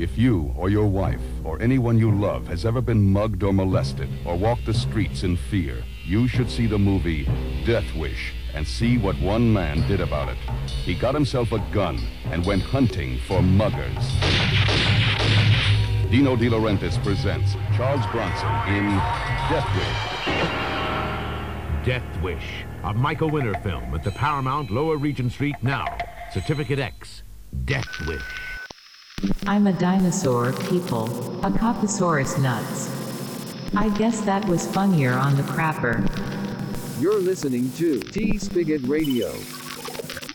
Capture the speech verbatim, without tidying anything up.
If you or your wife or anyone you love has ever been mugged or molested or walked the streets in fear, you should see the movie Death Wish and see what one man did about it. He got himself a gun and went hunting for muggers. Dino De Laurentiis presents Charles Bronson in Death Wish. Death Wish, a Michael Winner film at the Paramount Lower Regent Street now. Certificate X, Death Wish. I'm a dinosaur, people. A Coposaurus nuts. I guess that was funnier on the crapper. You're listening to T-Spigot Radio.